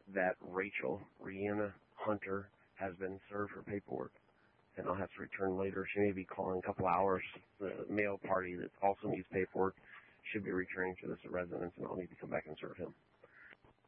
that Rachel, Rihanna Hunter, has been served her paperwork, and I'll have to return later. She may be calling a couple hours. The male party that also needs paperwork should be returning to this residence, and I'll need to come back and serve him.